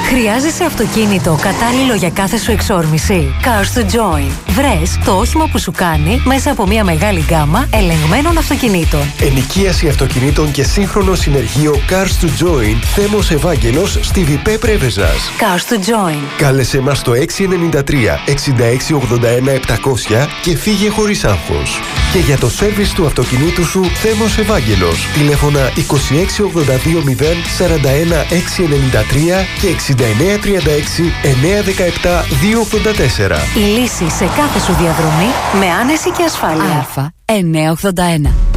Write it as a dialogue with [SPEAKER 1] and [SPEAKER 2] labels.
[SPEAKER 1] Χρειάζεσαι αυτοκίνητο κατάλληλο για κάθε σου εξόρμηση? Cars to Join. Βρες το όχημα που σου κάνει μέσα από μια μεγάλη γκάμα ελεγμένων αυτοκινήτων.
[SPEAKER 2] Ενοικίαση αυτοκινήτων και σύγχρονο συνεργείο Cars to Join. Θέμος Ευάγγελος στη Βιπέ Πρέβεζας.
[SPEAKER 1] Cars to Join.
[SPEAKER 2] Κάλεσε μας στο 693 6681 700 και φύγε χωρίς άγχος. Και για το σέρβις του αυτοκινήτου σου, Θέμος Ευάγγελος. Τηλέφωνα 26820 41 693 και 6936 917 284.
[SPEAKER 1] Η λύση σε κάθε σου διαδρομή με άνεση και ασφάλεια.
[SPEAKER 3] Α981.